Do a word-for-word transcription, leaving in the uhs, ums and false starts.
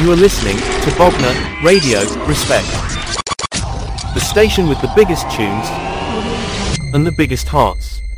You are listening to Bogner Radio, respect. The station with the biggest tunes and the biggest hearts.